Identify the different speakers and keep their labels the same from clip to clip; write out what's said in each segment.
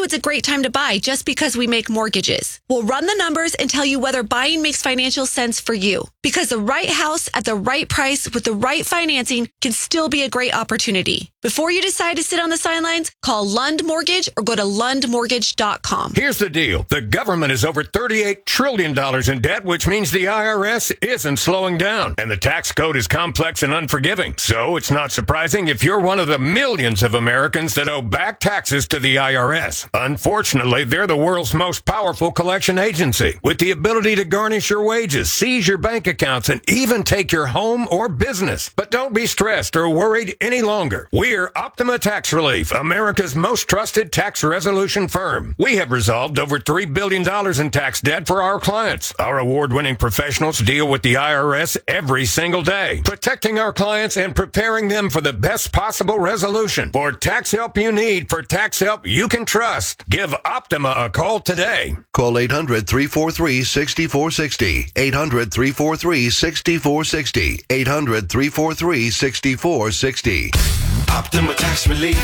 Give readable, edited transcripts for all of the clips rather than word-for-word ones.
Speaker 1: it's a great time to buy just because we make mortgages. We'll run the numbers and tell you whether buying makes financial sense for you. Because the right house at the right price with the right financing can still be a great opportunity. Before you decide to sit on the sidelines, call Lund Mortgage or go to lundmortgage.com.
Speaker 2: Here's the deal. The government is over $38 trillion in debt, which means the IRS isn't slowing down. And the tax code is complex and unforgiving. So it's not surprising if you're one of the millions of Americans that owe back taxes to the IRS. Unfortunately, they're the world's most powerful collection agency, with the ability to garnish your wages, seize your bank accounts, and even take your home or business. But don't be stressed or worried any longer. We're Optima Tax Relief, America's most trusted tax resolution firm. We have resolved over $3 billion in tax debt for our clients. Our award-winning professionals deal with the IRS every single day, protecting our clients and preparing them for the best possible resolution. For tax help you need, for tax help you can trust, give Optima a call today.
Speaker 3: Call 800-343-6460. 800-343-6460. 800-343-6460.
Speaker 4: Optima Tax Relief.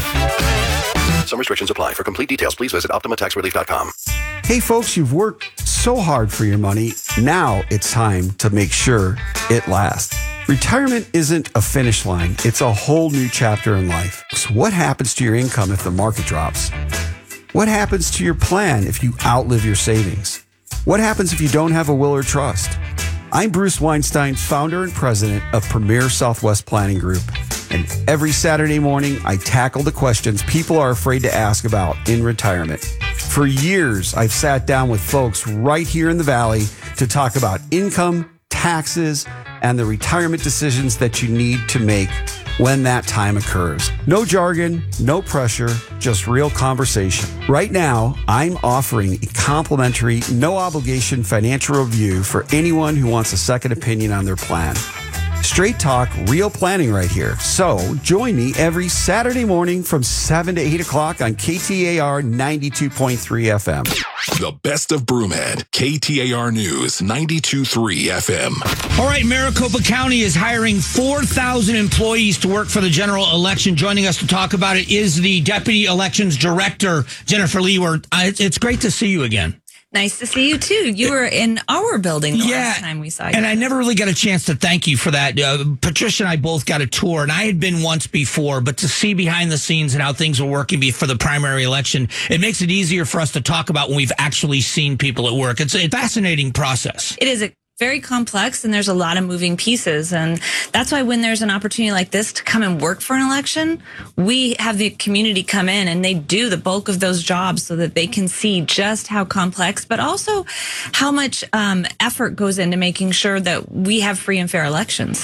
Speaker 3: Some restrictions apply. For complete details, please visit OptimaTaxRelief.com.
Speaker 5: Hey folks, you've worked so hard for your money. Now it's time to make sure it lasts. Retirement isn't a finish line. It's a whole new chapter in life. So what happens to your income if the market drops? What happens to your plan if you outlive your savings? What happens if you don't have a will or trust? I'm Bruce Weinstein, founder and president of Premier Southwest Planning Group. And every Saturday morning, I tackle the questions people are afraid to ask about in retirement. For years, I've sat down with folks right here in the Valley to talk about income, taxes, and the retirement decisions that you need to make when that time occurs. No jargon, no pressure, just real conversation. Right now, I'm offering a complimentary, no obligation financial review for anyone who wants a second opinion on their plan. Straight talk, real planning right here. So join me every Saturday morning from 7 to 8 o'clock on KTAR 92.3 FM.
Speaker 6: The best of Broomhead, KTAR News 92.3 FM.
Speaker 7: All right, Maricopa County is hiring 4,000 employees to work for the general election. Joining us to talk about it is the Deputy Elections Director, Jennifer Leeward. It's great to see you again.
Speaker 8: Nice to see you, too. You were in our building the last time we saw you.
Speaker 7: And I never really got a chance to thank you for that. Patricia and I both got a tour, and I had been once before, but to see behind the scenes and how things were working for the primary election, it makes it easier for us to talk about when we've actually seen people at work. It's a fascinating process.
Speaker 8: It is very complex, and there's a lot of moving pieces. And that's why when there's an opportunity like this to come and work for an election, we have the community come in and they do the bulk of those jobs so that they can see just how complex, but also how much effort goes into making sure that we have free and fair elections.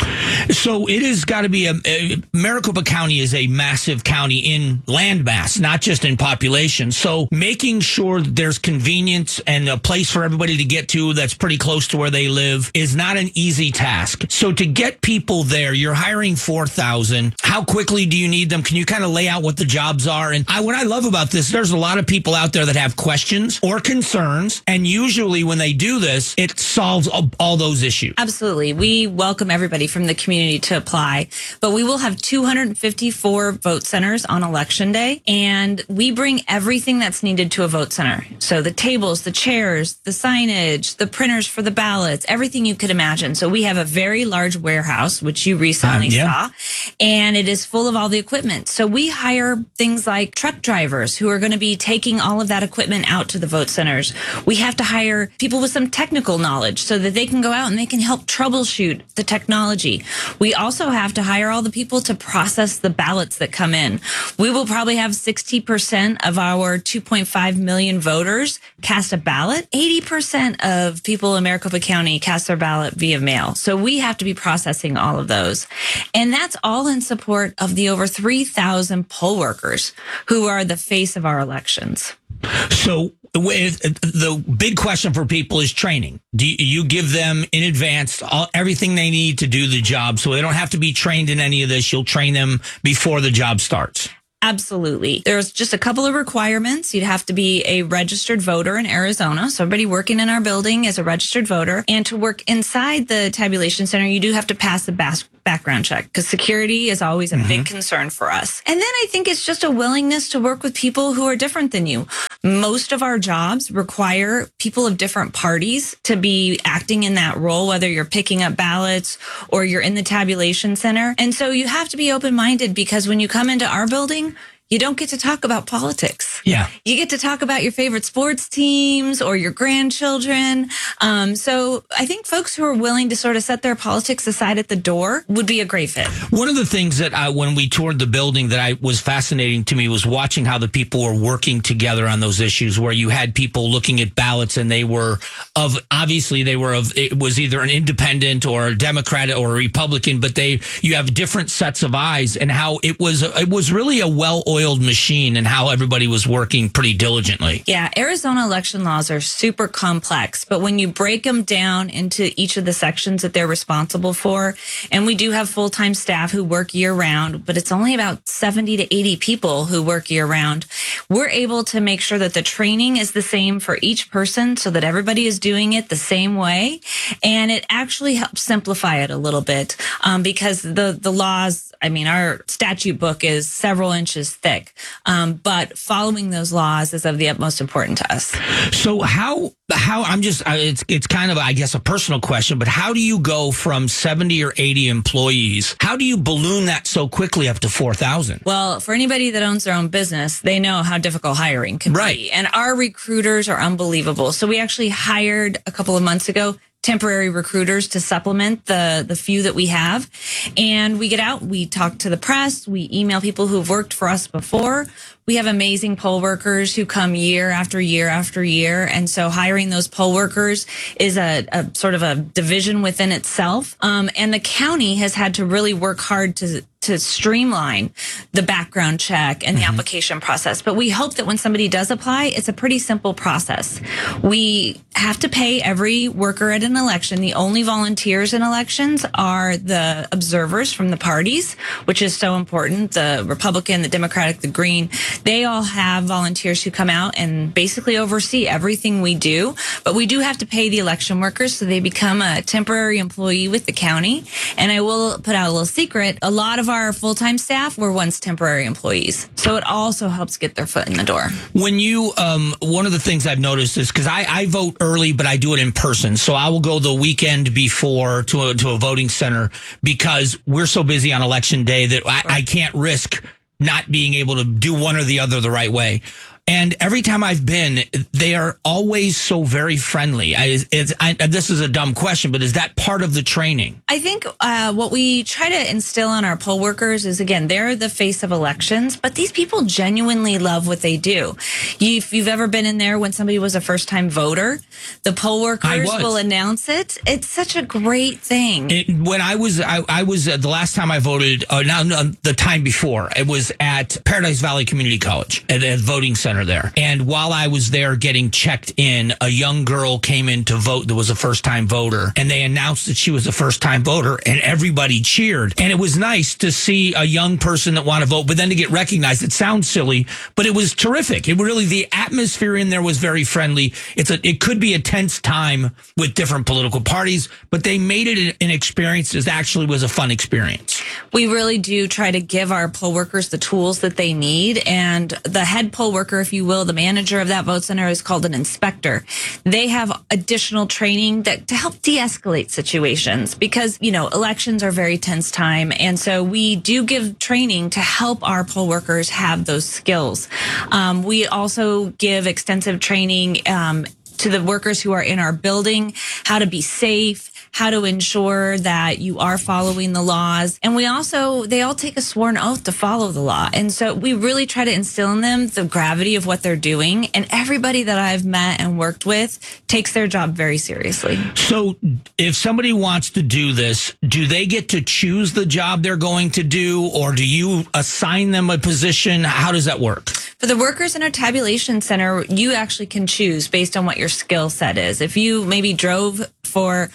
Speaker 7: So it has got to be Maricopa County is a massive county in land mass, not just in population. So making sure that there's convenience and a place for everybody to get to that's pretty close to where they live is not an easy task. So to get people there, you're hiring 4,000. How quickly do you need them? Can you kind of lay out what the jobs are? And what I love about this, there's a lot of people out there that have questions or concerns. And usually when they do this, it solves all those issues.
Speaker 8: Absolutely. We welcome everybody from the community to apply, but we will have 254 vote centers on election day. And we bring everything that's needed to a vote center. So the tables, the chairs, the signage, the printers for the ballots, everything you could imagine. So we have a very large warehouse, which you recently saw, and it is full of all the equipment. So we hire things like truck drivers who are going to be taking all of that equipment out to the vote centers. We have to hire people with some technical knowledge so that they can go out and they can help troubleshoot the technology. We also have to hire all the people to process the ballots that come in. We will probably have 60% of our 2.5 million voters cast a ballot. 80% of people in Maricopa County cast their ballot via mail. So we have to be processing all of those. And that's all in support of the over 3,000 poll workers who are the face of our elections.
Speaker 7: So the big question for people is training. Do you give them in advance everything they need to do the job so they don't have to be trained in any of this? You'll train them before the job starts.
Speaker 8: Absolutely. There's just a couple of requirements. You'd have to be a registered voter in Arizona. So everybody working in our building is a registered voter. And to work inside the tabulation center, you do have to pass the background check because security is always a big concern for us. And then I think it's just a willingness to work with people who are different than you, Most of our jobs require people of different parties to be acting in that role, whether you're picking up ballots or you're in the tabulation center. And so you have to be open-minded, because when you come into our building, you don't get to talk about politics.
Speaker 7: Yeah.
Speaker 8: You get to talk about your favorite sports teams or your grandchildren. So I think folks who are willing to sort of set their politics aside at the door would be a great fit.
Speaker 7: One of the things that when we toured the building that was fascinating to me was watching how the people were working together on those issues, where you had people looking at ballots and it was either an independent or a Democrat or a Republican, but you have different sets of eyes, and how it was really a well-oiled machine, and how everybody was working pretty diligently.
Speaker 8: Yeah, Arizona election laws are super complex, but when you break them down into each of the sections that they're responsible for, and we do have full-time staff who work year-round, but it's only about 70 to 80 people who work year-round, we're able to make sure that the training is the same for each person so that everybody is doing it the same way, and it actually helps simplify it a little bit, because the laws, our statute book is several inches thick, but following those laws is of the utmost importance to us.
Speaker 7: So how it's kind of, I guess, a personal question, but how do you go from 70 or 80 employees? How do you balloon that so quickly up to 4,000?
Speaker 8: Well, for anybody that owns their own business, they know how difficult hiring can be. And our recruiters are unbelievable. So we actually hired a couple of months ago temporary recruiters to supplement the few that we have. And we get out, we talk to the press, we email people who've worked for us before. We have amazing poll workers who come year after year after year. And so hiring those poll workers is a sort of a division within itself. And the county has had to really work hard to streamline the background check and the application process. But we hope that when somebody does apply, it's a pretty simple process. We have to pay every worker at an election. The only volunteers in elections are the observers from the parties, which is so important. The Republican, the Democratic, the Green, they all have volunteers who come out and basically oversee everything we do. But we do have to pay the election workers, so they become a temporary employee with the county. And I will put out a little secret. A lot of our full-time staff were once temporary employees. So it also helps get their foot in the door.
Speaker 7: When you, one of the things I've noticed is, because I vote early, but I do it in person. So I will go the weekend before to a voting center, because we're so busy on election day that I can't risk not being able to do one or the other the right way. And every time I've been, they are always so very friendly. This is a dumb question, but is that part of the training?
Speaker 8: I think what we try to instill on our poll workers is, again, they're the face of elections, but these people genuinely love what they do. If you've ever been in there when somebody was a first-time voter, the poll workers will announce it. It's such a great thing.
Speaker 7: When I was the last time I voted, the time before, it was at Paradise Valley Community College at the voting center there. And while I was there getting checked in, a young girl came in to vote that was a first-time voter, and they announced that she was a first-time voter, and everybody cheered. And it was nice to see a young person that wanted to vote, but then to get recognized. It sounds silly, but it was terrific. The atmosphere in there was very friendly. It could be a tense time with different political parties, but they made it an experience that actually was a fun experience.
Speaker 8: We really do try to give our poll workers the tools that they need, and the head poll worker, if you will, the manager of that vote center, is called an inspector. They have additional training to help de-escalate situations, because, elections are very tense time. And so we do give training to help our poll workers have those skills. We also give extensive training to the workers who are in our building, how to be safe, how to ensure that you are following the laws. And they all take a sworn oath to follow the law. And so we really try to instill in them the gravity of what they're doing. And everybody that I've met and worked with takes their job very seriously.
Speaker 7: So if somebody wants to do this, do they get to choose the job they're going to do, or do you assign them a position? How does that work?
Speaker 8: For the workers in our tabulation center, you actually can choose based on what your skill set is. If you maybe drove for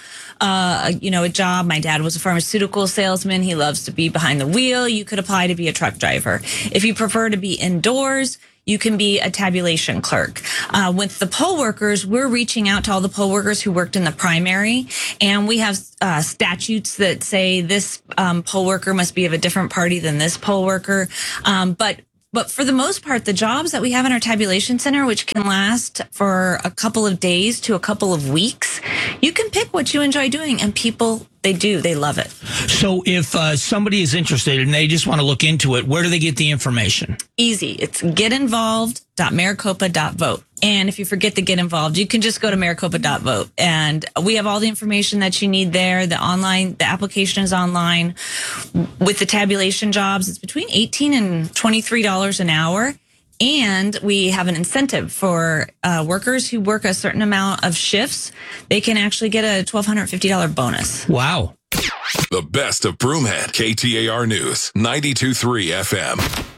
Speaker 8: a job. My dad was a pharmaceutical salesman. He loves to be behind the wheel. You could apply to be a truck driver. If you prefer to be indoors, you can be a tabulation clerk. With the poll workers, we're reaching out to all the poll workers who worked in the primary, and we have statutes that say this poll worker must be of a different party than this poll worker. But But for the most part, the jobs that we have in our tabulation center, which can last for a couple of days to a couple of weeks, you can pick what you enjoy doing, and people, they love it.
Speaker 7: So if somebody is interested and they just want to look into it, where do they get the information?
Speaker 8: Easy. It's getinvolved.maricopa.vote. And if you forget to get involved, you can just go to maricopa.vote. And we have all the information that you need there. The application is online. With the tabulation jobs, it's between $18 and $23 an hour. And we have an incentive for workers who work a certain amount of shifts. They can actually get a $1,250 bonus.
Speaker 7: Wow.
Speaker 6: The best of Broomhead. KTAR News, 92.3 FM.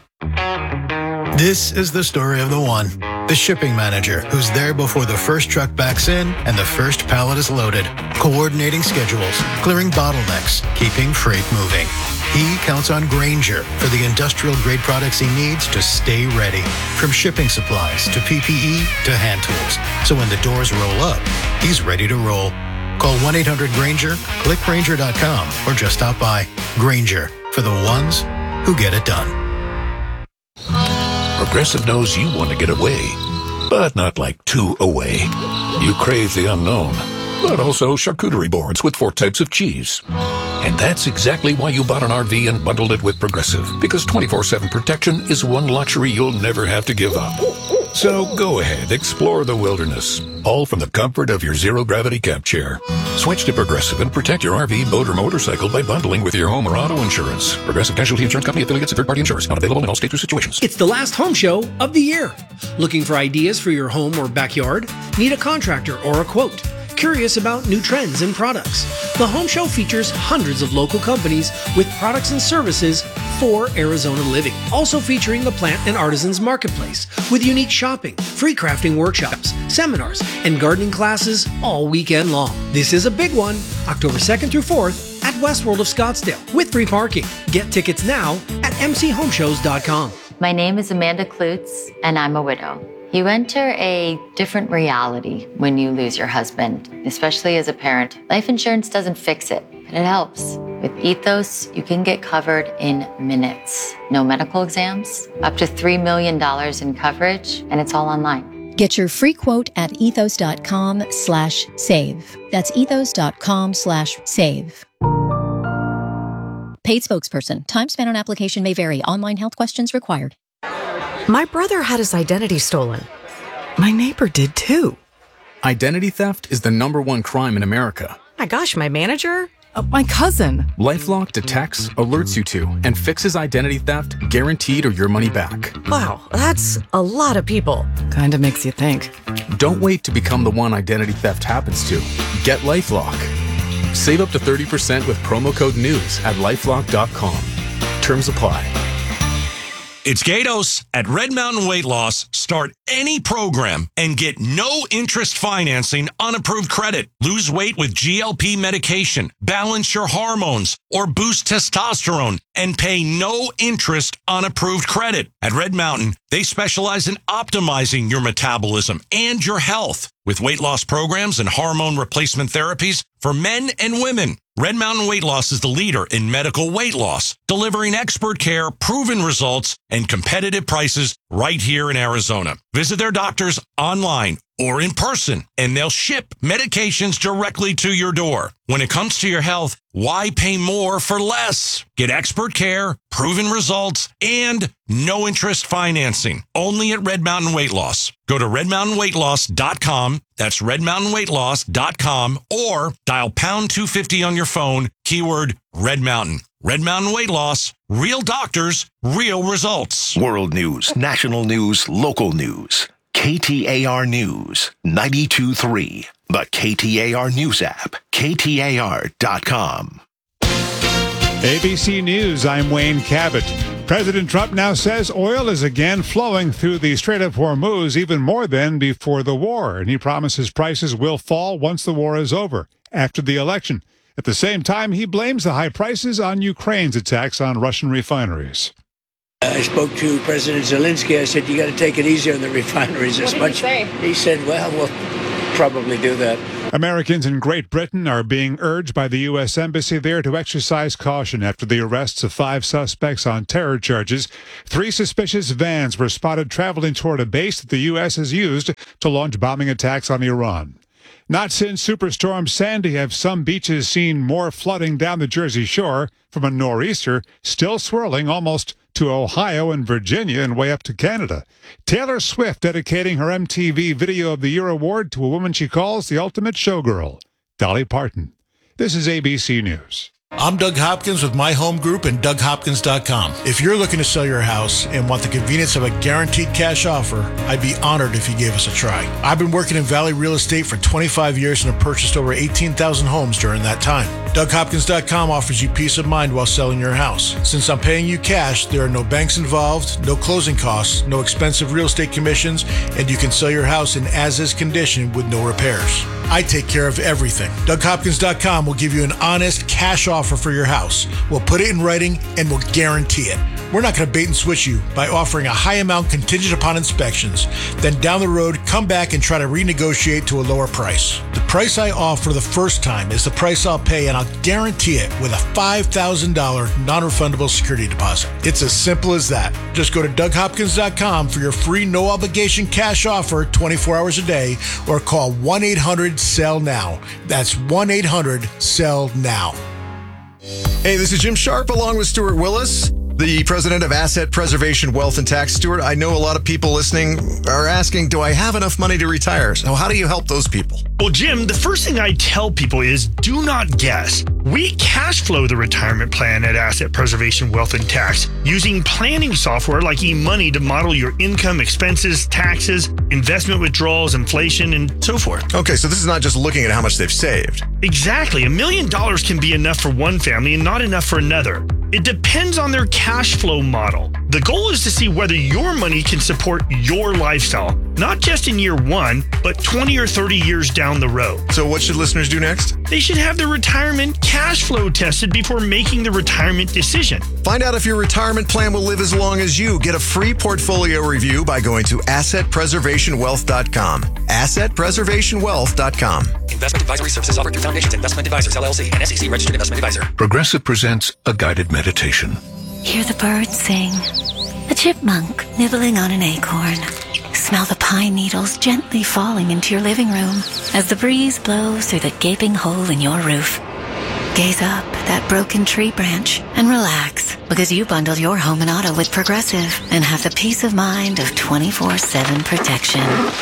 Speaker 9: This is the story of the one, the shipping manager, who's there before the first truck backs in and the first pallet is loaded, coordinating schedules, clearing bottlenecks, keeping freight moving. He counts on Grainger for the industrial-grade products he needs to stay ready, from shipping supplies to PPE to hand tools. So when the doors roll up, he's ready to roll. Call 1-800-GRAINGER, click Grainger.com, or just stop by. Grainger, for the ones who get it done.
Speaker 10: Progressive knows you want to get away, but not like too away. You crave the unknown, but also charcuterie boards with 4 types of cheese. And that's exactly why you bought an RV and bundled it with Progressive, because 24/7 protection is one luxury you'll never have to give up. So go ahead, explore the wilderness, all from the comfort of your zero-gravity camp chair. Switch to Progressive and protect your RV, boat, or motorcycle by bundling with your home or auto insurance. Progressive Casualty Insurance Company, affiliates, and third-party insurers. Not available in all states or situations.
Speaker 11: It's the last home show of the year. Looking for ideas for your home or backyard? Need a contractor or a quote? Curious about new trends and products? The home show features hundreds of local companies with products and services for Arizona living. Also featuring the Plant and Artisans Marketplace with unique shopping, free crafting workshops, seminars, and gardening classes all weekend long. This is a big one, October 2nd through 4th at Westworld of Scottsdale with free parking. Get tickets now at mchomeshows.com.
Speaker 12: My name is Amanda Klutz, and I'm a widow. You enter a different reality when you lose your husband, especially as a parent. Life insurance doesn't fix it, but it helps. With Ethos, you can get covered in minutes. No medical exams, up to $3 million in coverage, and it's all online.
Speaker 13: Get your free quote at ethos.com/save. That's ethos.com/save. Paid spokesperson. Time spent on application may vary. Online health questions required.
Speaker 14: My brother had his identity stolen. My neighbor did too.
Speaker 15: Identity theft is the #1 crime in America.
Speaker 14: My gosh, my manager? My cousin.
Speaker 15: LifeLock detects, alerts you to, and fixes identity theft guaranteed or your money back.
Speaker 14: Wow, that's a lot of people. Kinda makes you think.
Speaker 15: Don't wait to become the one identity theft happens to. Get LifeLock. Save up to 30% with promo code NEWS at LifeLock.com. Terms apply.
Speaker 16: It's Gatos. At Red Mountain Weight Loss, start any program and get no interest financing on approved credit. Lose weight with GLP medication, balance your hormones, or boost testosterone, and pay no interest on approved credit. At Red Mountain, they specialize in optimizing your metabolism and your health with weight loss programs and hormone replacement therapies for men and women. Red Mountain Weight Loss is the leader in medical weight loss, delivering expert care, proven results, and competitive prices right here in Arizona. Visit their doctors online or in person, and they'll ship medications directly to your door. When it comes to your health, why pay more for less? Get expert care, proven results, and no interest financing. Only at Red Mountain Weight Loss. Go to redmountainweightloss.com. That's redmountainweightloss.com, or dial pound 250 on your phone, keyword Red Mountain. Red Mountain Weight Loss, real doctors, real results.
Speaker 17: World news, national news, local news. KTAR News, 92.3. The KTAR News app, KTAR.com.
Speaker 18: ABC News, I'm Wayne Cabot. President Trump now says oil is again flowing through the Strait of Hormuz even more than before the war, and he promises prices will fall once the war is over, after the election. At the same time, he blames the high prices on Ukraine's attacks on Russian refineries.
Speaker 19: I spoke to President Zelensky. I said, you got to take it easy on the refineries as much.
Speaker 20: What did he say?
Speaker 19: He said, well, probably do that.
Speaker 18: Americans in Great Britain are being urged by the U.S. Embassy there to exercise caution after the arrests of 5 suspects on terror charges. 3 suspicious vans were spotted traveling toward a base that the U.S. has used to launch bombing attacks on Iran. Not since Superstorm Sandy have some beaches seen more flooding down the Jersey Shore from a nor'easter still swirling almost to Ohio and Virginia and way up to Canada. Taylor Swift dedicating her MTV Video of the Year award to a woman she calls the ultimate showgirl, Dolly Parton. This is ABC News.
Speaker 20: I'm Doug Hopkins with My Home Group and DougHopkins.com. If you're looking to sell your house and want the convenience of a guaranteed cash offer, I'd be honored if you gave us a try. I've been working in Valley Real Estate for 25 years and have purchased over 18,000 homes during that time. DougHopkins.com offers you peace of mind while selling your house. Since I'm paying you cash, there are no banks involved, no closing costs, no expensive real estate commissions, and you can sell your house in as-is condition with no repairs. I take care of everything. DougHopkins.com will give you an honest cash offer for your house. We'll put it in writing and we'll guarantee it. We're not going to bait and switch you by offering a high amount contingent upon inspections. Then down the road, come back and try to renegotiate to a lower price. The price I offer the first time is the price I'll pay, and I'll guarantee it with a $5,000 non-refundable security deposit. It's as simple as that. Just go to DougHopkins.com for your free no-obligation cash offer 24 hours a day, or call 1-800-SELL-NOW. That's 1-800-SELL-NOW.
Speaker 21: Hey, this is Jim Sharp along with Stuart Willis, the president of Asset Preservation Wealth and Tax. Stuart, I know a lot of people listening are asking, do I have enough money to retire? So how do you help those people?
Speaker 22: Well, Jim, the first thing I tell people is do not guess. We cash flow the retirement plan at Asset Preservation Wealth and Tax using planning software like eMoney to model your income, expenses, taxes, investment withdrawals, inflation, and so forth.
Speaker 21: Okay, so this is not just looking at how much they've saved.
Speaker 22: Exactly. $1 million can be enough for one family and not enough for another. It depends on their cash flow model. The goal is to see whether your money can support your lifestyle, not just in year 1, but 20 or 30 years down the road.
Speaker 21: So what should listeners do next?
Speaker 22: They should have their retirement cash flow tested before making the retirement decision.
Speaker 21: Find out if your retirement plan will live as long as you. Get a free portfolio review by going to AssetPreservationWealth.com. AssetPreservationWealth.com.
Speaker 3: Investment advisory services offered through Foundations Investment Advisors, LLC, an SEC registered investment advisor.
Speaker 10: Progressive presents a guided meditation.
Speaker 23: Hear the birds sing, a chipmunk nibbling on an acorn. Smell the pine needles gently falling into your living room as the breeze blows through the gaping hole in your roof. Gaze up at that broken tree branch and relax, because you bundled your home and auto with Progressive and have the peace of mind of 24/7 protection.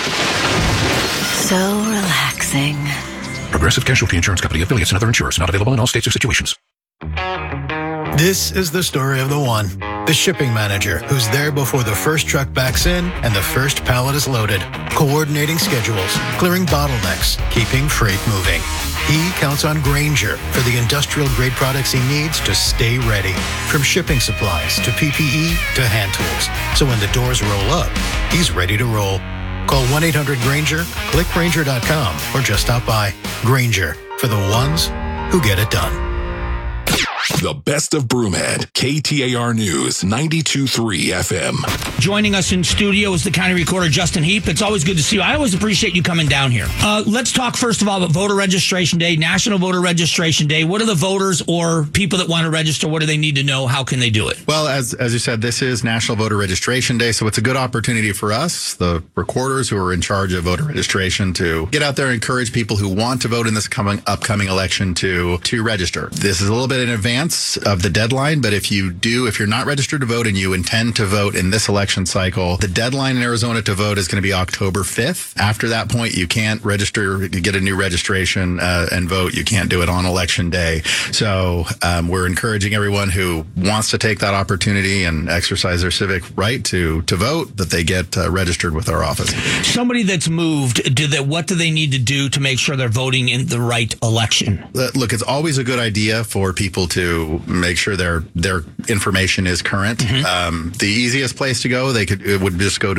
Speaker 23: So relaxing.
Speaker 10: Progressive Casualty Insurance Company, affiliates, and other insurers. Not available in all states or situations.
Speaker 9: This is the story of the one. The shipping manager who's there before the first truck backs in and the first pallet is loaded, coordinating schedules, clearing bottlenecks, keeping freight moving. He counts on Grainger for the industrial-grade products he needs to stay ready, from shipping supplies to PPE to hand tools. So when the doors roll up, he's ready to roll. Call 1-800-GRAINGER, click Grainger.com, or just stop by. Grainger, for the ones who get it done.
Speaker 6: The best of Broomhead, KTAR News, 92.3 FM.
Speaker 7: Joining us in studio is the county recorder, Justin Heap. It's always good to see you. I always appreciate you coming down here. Let's talk first of all about Voter Registration Day, National Voter Registration Day. What are the voters or people that want to register? What do they need to know? How can they do it?
Speaker 24: Well, as you said, this is National Voter Registration Day, so it's a good opportunity for us, the recorders who are in charge of voter registration, to get out there and encourage people who want to vote in this upcoming election to register. This is a little bit in advance of the deadline, but if you're not registered to vote and you intend to vote in this election cycle, the deadline in Arizona to vote is going to be October 5th. After that point, you can't register, get a new registration and vote. You can't do it on election day. So we're encouraging everyone who wants to take that opportunity and exercise their civic right to vote, that they get registered with our office.
Speaker 7: Somebody that's moved, what do they need to do to make sure they're voting in the right election?
Speaker 24: Look, it's always a good idea for people to to make sure their information is current. The easiest place to go, it would just go to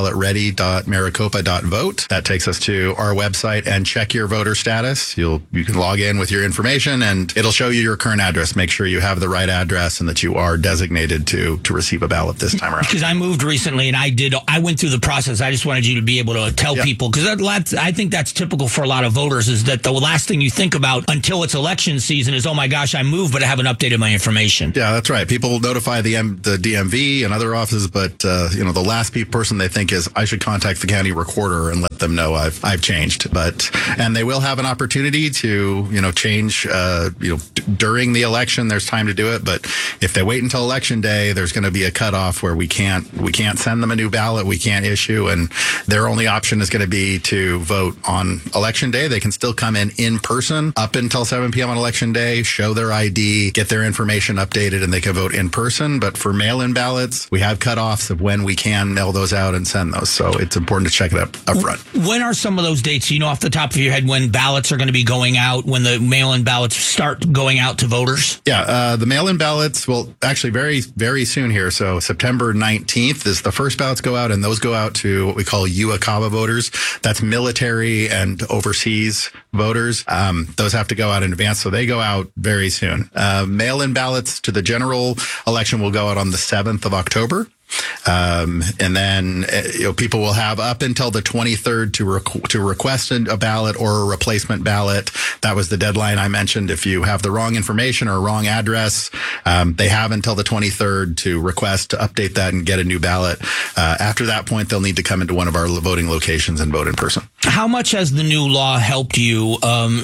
Speaker 24: beballotready.maricopa.vote. That takes us to our website and check your voter status. You can log in with your information and it'll show you your current address. Make sure you have the right address and that you are designated to receive a ballot this time around.
Speaker 7: Because I moved recently and I went through the process. I just wanted you to be able to tell people, because I think that's typical for a lot of voters, is that the last thing you think about until it's election season is, oh my gosh, I moved, but I haven't updated my information.
Speaker 24: Yeah, that's right. People notify the DMV and other offices, but the last person they think is, I should contact the county recorder and let them know I've changed. And they will have an opportunity to change during the election. There's time to do it, but if they wait until election day, there's going to be a cutoff where we can't send them a new ballot, we can't issue, and their only option is going to be to vote on election day. They can still come in person up until 7 p.m. on election day, show their ID, get their information updated, and they can vote in person. But for mail-in ballots, we have cutoffs of when we can mail those out and send those. So it's important to check it up front.
Speaker 7: When are some of those dates, off the top of your head, when ballots are going to be going out, when the mail-in ballots start going out to voters?
Speaker 24: Yeah, the mail-in ballots will actually very, very soon here. So September 19th is the first ballots go out, and those go out to what we call UACAVA voters. That's military and overseas voters. Those have to go out in advance, so they go out very soon. Mail-in ballots to the general election will go out on the 7th of October. And then people will have up until the 23rd to request a ballot or a replacement ballot. That was the deadline I mentioned. If you have the wrong information or a wrong address, they have until the 23rd to request to update that and get a new ballot. After that point, they'll need to come into one of our voting locations and vote in person.
Speaker 7: How much has the new law helped you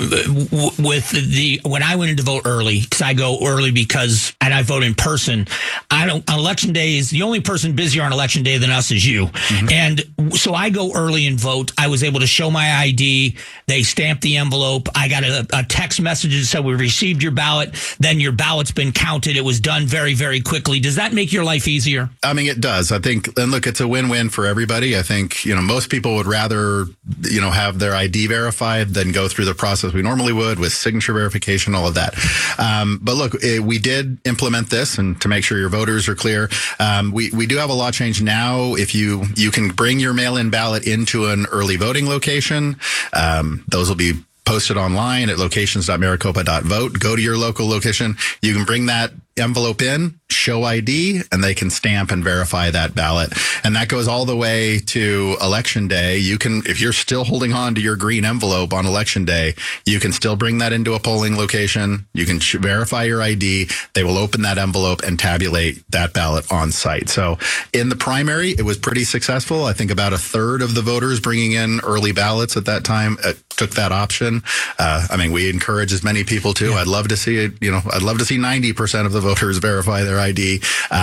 Speaker 7: with when I went in to vote early? Because I go early and I vote in person. On election day is the only person busier on election day than us is you. And so I go early and vote. I was able to show my ID. They stamped the envelope. I got a text message that said, we received your ballot. Then your ballot's been counted. It was done very, very quickly. Does that make your life easier?
Speaker 24: I mean, it does. I think, and look, it's a win-win for everybody. I think, most people would rather, have their ID verified than go through the process we normally would with signature verification, all of that. But look, we did implement this, and to make sure your voters are clear, we do have a law change now. If you can bring your mail-in ballot into an early voting location, those will be posted online at locations.maricopa.vote. Go to your local location. You can bring that envelope in, show ID, and they can stamp and verify that ballot. And that goes all the way to election day. You can, if you're still holding on to your green envelope on election day, you can still bring that into a polling location. You can verify your ID. They will open that envelope and tabulate that ballot on site. So in the primary, it was pretty successful. I think about a third of the voters bringing in early ballots at that time took that option. We encourage as many people to. I'd love to see it. I'd love to see 90% of the voters verify their ID.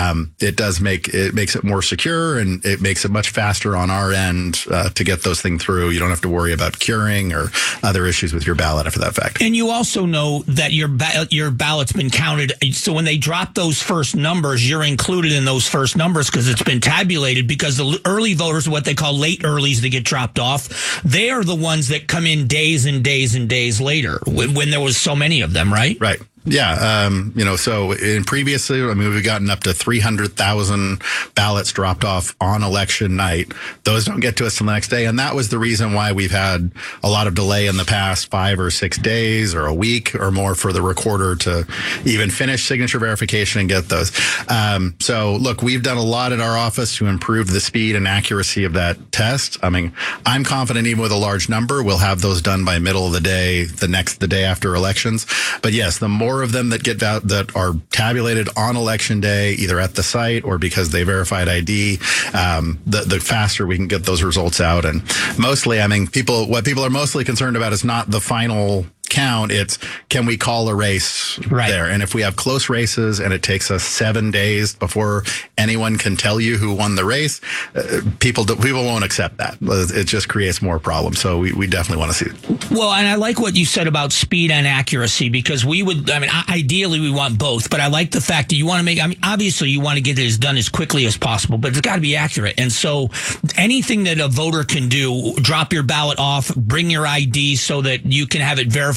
Speaker 24: It makes it more secure, and it makes it much faster on our end to get those things through. You don't have to worry about curing or other issues with your ballot after that fact.
Speaker 7: And you also know that your ballot's been counted. So when they drop those first numbers, you're included in those first numbers because it's been tabulated, because the early voters, what they call late earlies that get dropped off, they are the ones that come in days and days and days later when there was so many of them, right?
Speaker 24: Right. Yeah. So previously, we've gotten up to 300,000 ballots dropped off on election night. Those don't get to us till the next day. And that was the reason why we've had a lot of delay in the past 5 or 6 days or a week or more for the recorder to even finish signature verification and get those. So look, we've done a lot at our office to improve the speed and accuracy of that test. I'm confident even with a large number, we'll have those done by middle of the day, the day after elections. But yes, the more of them that are tabulated on election day, either at the site or because they verified ID, the faster we can get those results out. And mostly, what people are mostly concerned about is not the final count. It's, can we call a race there? And if we have close races and it takes us 7 days before anyone can tell you who won the race, people won't accept that. It just creates more problems. So we definitely want to see it.
Speaker 7: Well, and I like what you said about speed and accuracy, because ideally we want both, but I like the fact that you want to obviously you want to get it done as quickly as possible, but it's got to be accurate. And so anything that a voter can do, drop your ballot off, bring your ID so that you can have it verified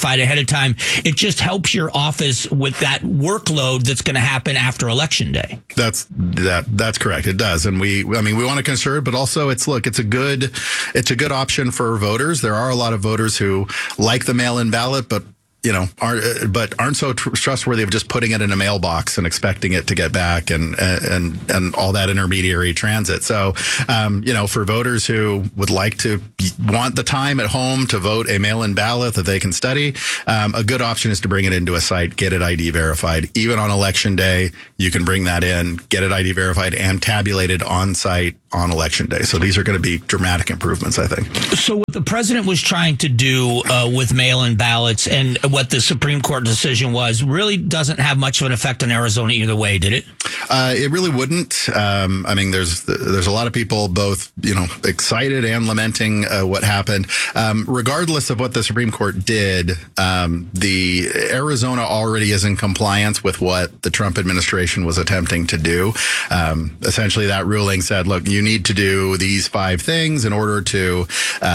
Speaker 7: verified ahead of time. It just helps your office with that workload that's going to happen after Election Day.
Speaker 24: That's correct. It does. And we want to conserve, but also it's a good option for voters. There are a lot of voters who like the mail-in ballot, but aren't so trustworthy of just putting it in a mailbox and expecting it to get back and all that intermediary transit. So, for voters who would want the time at home to vote a mail-in ballot that they can study, a good option is to bring it into a site, get it ID verified. Even on Election Day, you can bring that in, get it ID verified and tabulated on site on Election Day. So these are going to be dramatic improvements, I think.
Speaker 7: So what the president was trying to do with mail-in ballots and what the Supreme Court decision was really doesn't have much of an effect on Arizona either way, did it?
Speaker 24: It really wouldn't. There's a lot of people both, excited and lamenting what happened. Regardless of what the Supreme Court did, the Arizona already is in compliance with what the Trump administration was attempting to do. Essentially, that ruling said, look, you need to do these 5 things in order to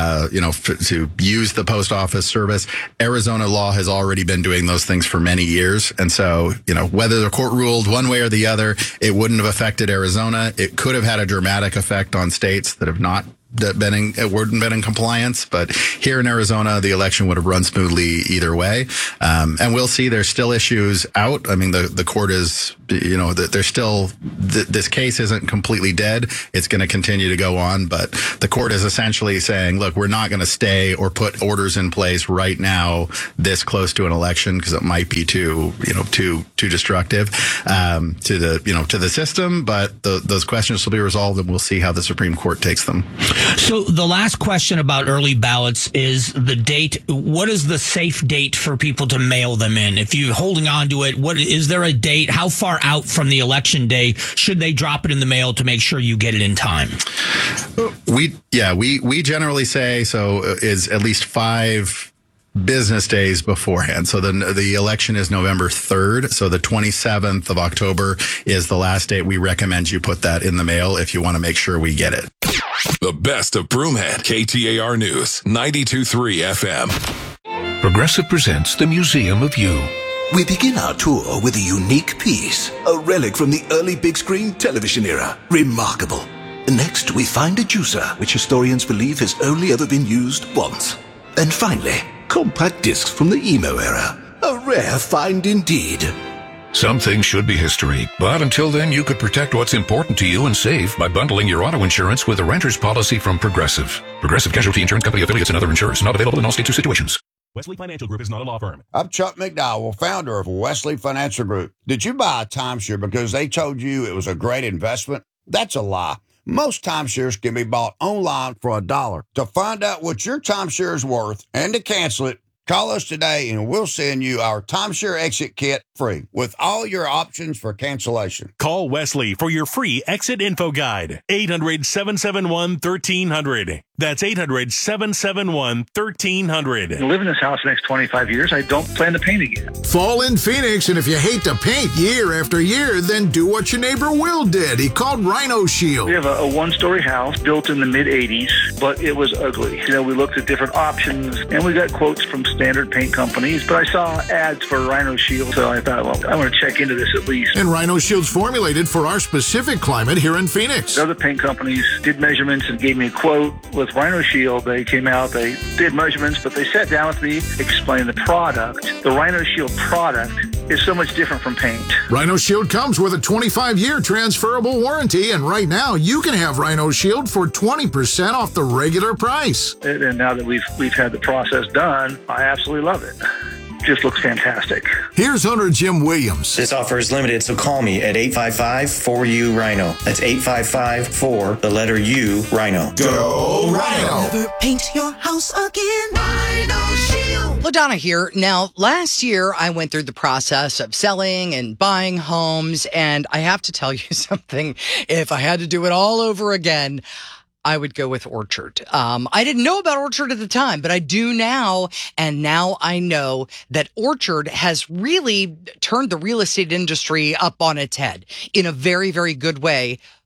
Speaker 24: use the post office service. Arizona law has already been doing those things for many years. And so, whether the court ruled one way or the other, it wouldn't have affected Arizona. It could have had a dramatic effect on states that have not been in compliance, but here in Arizona, the election would have run smoothly either way. And we'll see. There's still issues out. I mean, the court is, there's still this case isn't completely dead. It's going to continue to go on, but the court is essentially saying, look, we're not going to stay or put orders in place right now this close to an election because it might be too destructive to the system. But those questions will be resolved, and we'll see how the Supreme Court takes them.
Speaker 7: So the last question about early ballots is the date. What is the safe date for people to mail them in? If you're holding on to it, is there a date? How far out from the election day should they drop it in the mail to make sure you get it in time?
Speaker 24: We generally say is at least 5 business days beforehand. So the election is November 3rd. So the 27th of October is the last date. We recommend you put that in the mail if you want to make sure we get it.
Speaker 6: The best of Broomhead, KTAR News, 92.3 FM.
Speaker 10: Progressive presents the Museum of You.
Speaker 1: We begin our tour with a unique piece, a relic from the early big screen television era. Remarkable. Next, we find a juicer, which historians believe has only ever been used once. And finally, compact discs from the emo era. A rare find indeed.
Speaker 10: Some things should be history, but until then, you could protect what's important to you and save by bundling your auto insurance with a renter's policy from Progressive. Progressive Casualty Insurance Company affiliates and other insurers. Not available in all states or situations.
Speaker 2: Wesley Financial Group is not a law firm. I'm Chuck McDowell, founder of Wesley Financial Group. Did you buy a timeshare because they told you it was a great investment? That's a lie. Most timeshares can be bought online for $1. To find out what your timeshare is worth and to cancel it, call us today and we'll send you our timeshare exit kit free with all your options for cancellation.
Speaker 4: Call Wesley for your free exit info guide. 800-771-1300. That's 800-771-1300.
Speaker 5: I live in this house the next 25 years. I don't plan to paint again.
Speaker 25: Fall in Phoenix, and if you hate to paint year after year, then do what your neighbor Will did. He called Rhino Shield.
Speaker 5: We have a one-story house built in the mid-'80s, but it was ugly. We looked at different options, and we got quotes from standard paint companies, but I saw ads for Rhino Shield, so I thought, well, I want to check into this at least.
Speaker 25: And Rhino Shield's formulated for our specific climate here in Phoenix.
Speaker 5: Other paint companies did measurements and gave me a quote. With Rhino Shield, they came out, they did measurements, but they sat down with me, explained the product. The Rhino Shield product is so much different from paint.
Speaker 25: Rhino Shield comes with a 25-year transferable warranty, and right now you can have Rhino Shield for 20% off the regular price.
Speaker 5: And now that we've had the process done, I absolutely love it. Just looks fantastic.
Speaker 25: Here's owner Jim Williams.
Speaker 26: This offer is limited, so call me at 855-4U-RHINO. That's 855-4, the letter U, Rhino.
Speaker 25: Go Rhino!
Speaker 27: Never paint your house again. Rhino Shield.
Speaker 28: LaDonna here. Now, last year, I went through the process of selling and buying homes, and I have to tell you something. If I had to do it all over again, I would go with Orchard. I didn't know about Orchard at the time, but I do now. And now I know that Orchard has really turned the real estate industry up on its head in a very, very good way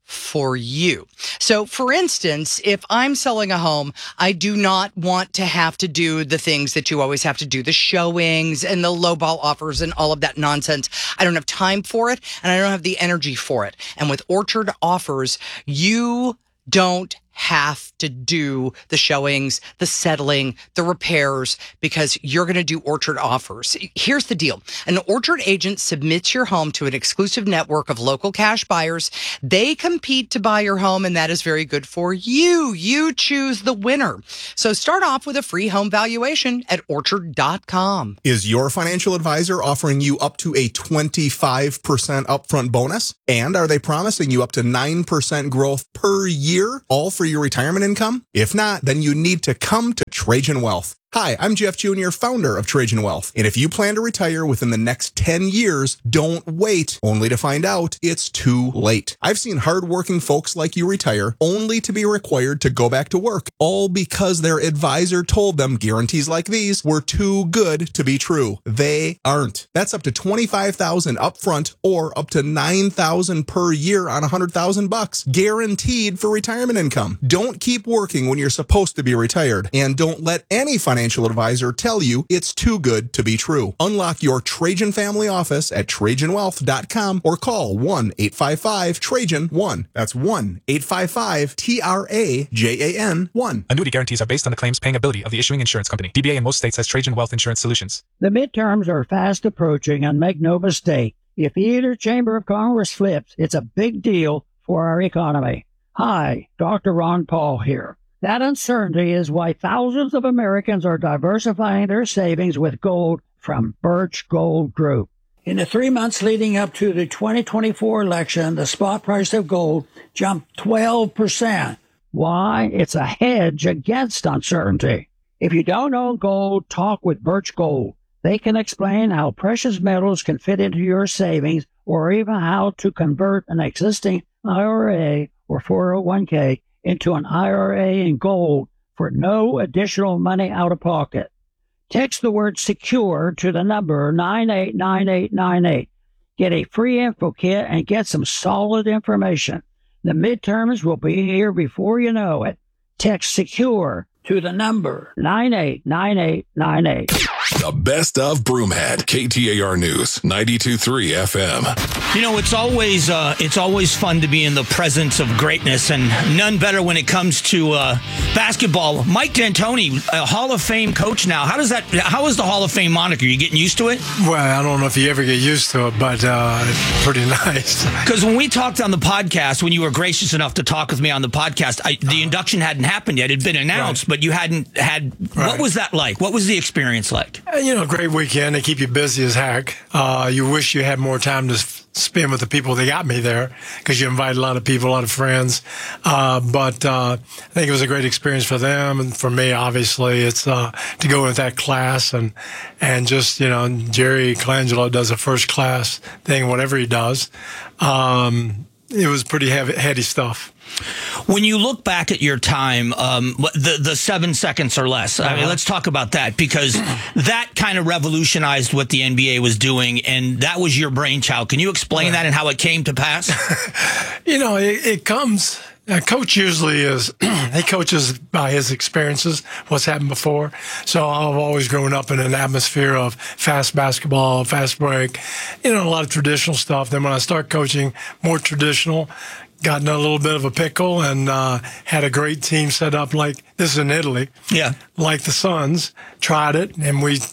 Speaker 28: for you. So, for instance, if I'm selling a home, I do not want to have to do the things that you always have to do, the showings and the lowball offers and all of that nonsense. I don't have time for it, and I don't have the energy for it. And with Orchard Offers, you don't have to do the showings, the settling, the repairs, because you're going to do Orchard Offers. Here's the deal. An Orchard agent submits your home to an exclusive network of local cash buyers. They compete to buy your home, and that is very good for you. You choose the winner. So start off with a free home valuation at Orchard.com.
Speaker 8: Is your financial advisor offering you up to a 25% upfront bonus? And are they promising you up to 9% growth per year, all for your retirement income? If not, then you need to come to Trajan Wealth. Hi, I'm Jeff Jr., founder of Trajan Wealth. And if you plan to retire within the next 10 years, don't wait only to find out it's too late. I've seen hardworking folks like you retire only to be required to go back to work, all because their advisor told them guarantees like these were too good to be true. They aren't. That's up to $25,000 upfront or up to $9,000 per year on $100,000, guaranteed for retirement income. Don't keep working when you're supposed to be retired, and don't let any financial advisor tell you it's too good to be true. Unlock your Trajan family office at TrajanWealth.com or call 1-855-TRAJAN-1. That's 1-855-TRAJAN-1.
Speaker 11: Annuity guarantees are based on the claims paying ability of the issuing insurance company. DBA in most states has Trajan Wealth Insurance Solutions.
Speaker 12: The midterms are fast approaching, and make no mistake, if either chamber of Congress flips, it's a big deal for our economy. Hi, Dr. Ron Paul here. That uncertainty is why thousands of Americans are diversifying their savings with gold from Birch Gold Group. In the 3 months leading up to the 2024 election, the spot price of gold jumped 12%. Why? It's a hedge against uncertainty. If you don't own gold, talk with Birch Gold. They can explain how precious metals can fit into your savings, or even how to convert an existing IRA or 401k into an IRA in gold for no additional money out of pocket. Text the word SECURE to the number 989898. Get a free info kit and get some solid information. The midterms will be here before you know it. Text SECURE to the number 989898.
Speaker 6: The best of Broomhead, KTAR News, 92.3 FM.
Speaker 7: You know, it's always fun to be in the presence of greatness, and none better when it comes to basketball. Mike D'Antoni, a Hall of Fame coach now. How is the Hall of Fame moniker? You getting used to it?
Speaker 13: Well, I don't know if you ever get used to it, but it's pretty nice.
Speaker 7: Because when we talked on the podcast, when you were gracious enough to talk with me on the podcast, the induction hadn't happened yet. It had been announced, but you hadn't had. Right. What was that like? What was the experience like?
Speaker 13: Great weekend. They keep you busy as heck. You wish you had more time to spend with the people that got me there, because you invite a lot of people, a lot of friends. But I think it was a great experience for them. And for me, obviously, it's to go with that class and just, Jerry Colangelo does a first class thing, whatever he does. It was pretty heady stuff.
Speaker 7: When you look back at your time, the 7 seconds or less, I mean, let's talk about that, because that kind of revolutionized what the NBA was doing, and that was your brainchild. Can you explain that and how it came to pass?
Speaker 13: It comes. A coach usually he coaches by his experiences, what's happened before. So I've always grown up in an atmosphere of fast basketball, fast break, a lot of traditional stuff. Then when I start coaching more traditional, got in a little bit of a pickle and had a great team set up like this in Italy. Yeah. Like the Suns. Tried it, and we,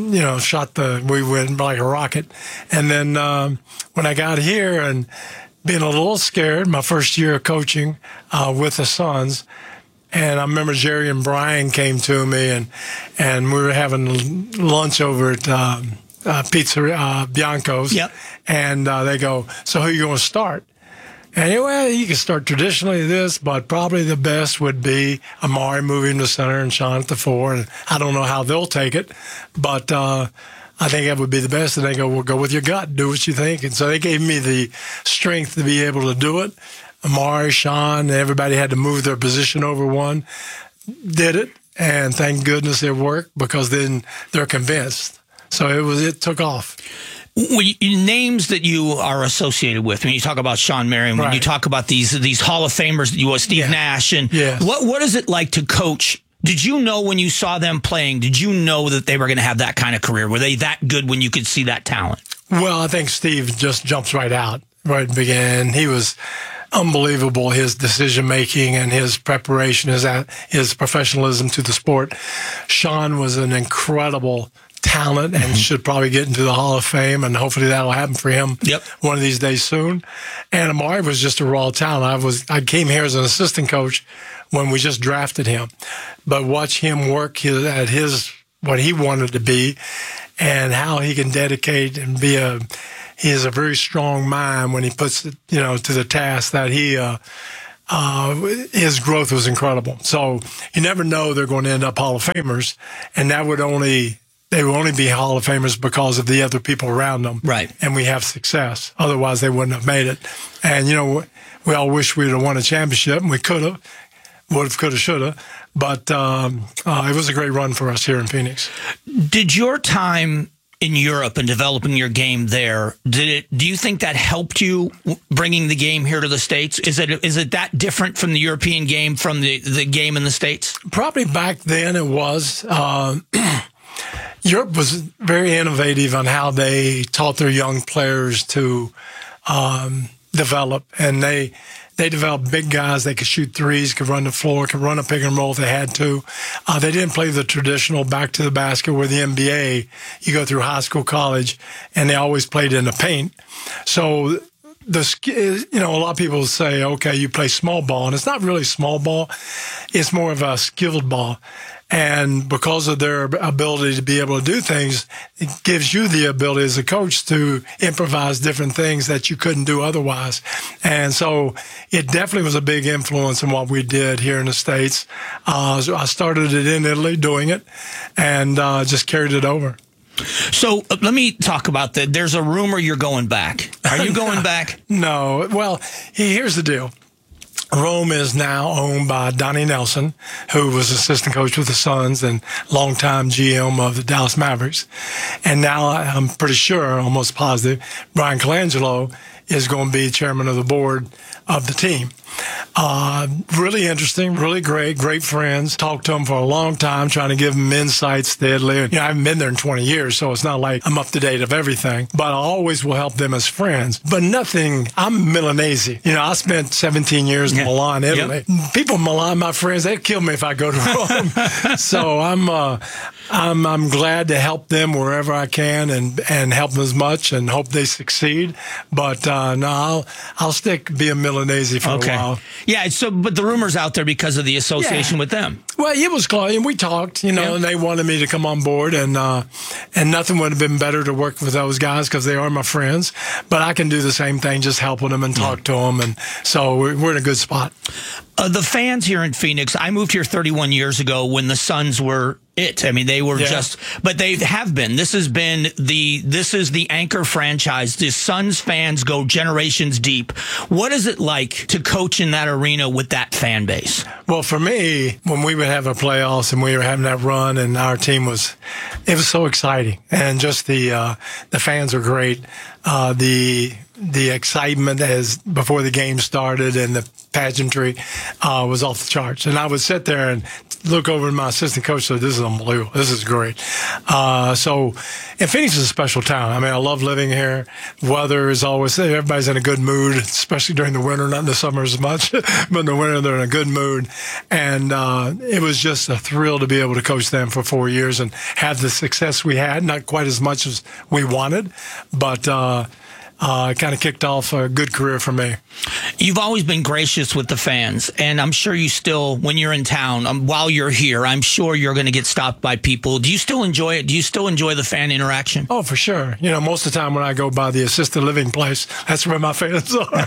Speaker 13: we went like a rocket. And then when I got here and being a little scared, my first year of coaching with the Suns, and I remember Jerry and Brian came to me, and we were having lunch over at Pizza Bianco's. Yep. And they go, "So who are you going to start?" And you can start traditionally this, but probably the best would be Amari moving to center and Sean at the 4. And I don't know how they'll take it, but I think that would be the best. And they go, "Well, go with your gut. Do what you think." And so they gave me the strength to be able to do it. Amari, Sean, everybody had to move their position over one. Did it, and thank goodness it worked, because then they're convinced. So it took off.
Speaker 7: Names that you are associated with when you talk about Sean Marion, when you talk about these Hall of Famers that you was, Steve Nash, and what is it like to coach? Did you know when you saw them playing, did you know that they were going to have that kind of career? Were they that good when you could see that talent?
Speaker 13: Well, I think Steve just jumps right out, right at the beginning. He was unbelievable, his decision-making and his preparation, his professionalism to the sport. Sean was an incredible talent and should probably get into the Hall of Fame, and hopefully that'll happen for him one of these days soon. And Amari was just a raw talent. I came here as an assistant coach when we just drafted him, but watch him work at what he wanted to be and how he can dedicate and he has a very strong mind when he puts it, to the task that his growth was incredible. So you never know they're going to end up Hall of Famers, and they would only be Hall of Famers because of the other people around them. Right. And we have success. Otherwise, they wouldn't have made it. And, we all wish we'd have won a championship, and we could have. Would have, could have, should have. But it was a great run for us here in Phoenix.
Speaker 7: Did your time in Europe and developing your game there, do you think that helped you bringing the game here to the States? Is it that different from the European game from the game in the States?
Speaker 13: Probably back then it was. Europe was very innovative on how they taught their young players to develop, and they developed big guys. They could shoot threes, could run the floor, could run a pick and roll if they had to. They didn't play the traditional back to the basket where the NBA, you go through high school, college, and they always played in the paint. So a lot of people say, okay, you play small ball, and it's not really small ball. It's more of a skilled ball. And because of their ability to be able to do things, it gives you the ability as a coach to improvise different things that you couldn't do otherwise. And so it definitely was a big influence in what we did here in the States. So I started it in Italy doing it and just carried it over.
Speaker 7: So let me talk about that. There's a rumor you're going back. Are you going back?
Speaker 13: No. Well, here's the deal. Rome is now owned by Donnie Nelson, who was assistant coach with the Suns and longtime GM of the Dallas Mavericks. And now I'm pretty sure, almost positive, Brian Colangelo is going to be chairman of the board of the team. Really interesting, really great friends. Talked to them for a long time, trying to give them insights steadily. I haven't been there in 20 years, so it's not like I'm up to date of everything, but I always will help them as friends. But nothing, I'm Milanese. I spent 17 years in Milan, Italy. Yep. People in Milan, my friends, they'd kill me if I go to Rome. So I'm glad to help them wherever I can and help them as much and hope they succeed. But no, I'll be a Milanese for a while.
Speaker 7: Yeah, but the rumor's out there because of the association with them.
Speaker 13: Well, it was close, and we talked, and they wanted me to come on board, and nothing would have been better to work with those guys because they are my friends. But I can do the same thing, just helping them and talk to them, and so we're in a good spot.
Speaker 7: The fans here in Phoenix, I moved here 31 years ago when the Suns were it. I mean, they were but they have been. This is the anchor franchise. The Suns fans go generations deep. What is it like to coach in that arena with that fan base?
Speaker 13: Well, for me, when we would have a playoffs and we were having that run and our team it was so exciting. And just the fans are great. The excitement before the game started and the pageantry was off the charts. And I would sit there and look over at my assistant coach and say, this is unbelievable. This is great. And Phoenix is a special town. I mean, I love living here. Weather is always, everybody's in a good mood, especially during the winter, not in the summer as much, but in the winter they're in a good mood. And it was just a thrill to be able to coach them for 4 years and have the success we had, not quite as much as we wanted, but it kind of kicked off a good career for me.
Speaker 7: You've always been gracious with the fans, and I'm sure you still, when you're in town, while you're here, I'm sure you're going to get stopped by people. Do you still enjoy it? Do you still enjoy the fan interaction?
Speaker 13: Oh, for sure. Most of the time when I go by the assisted living place, that's where my fans are.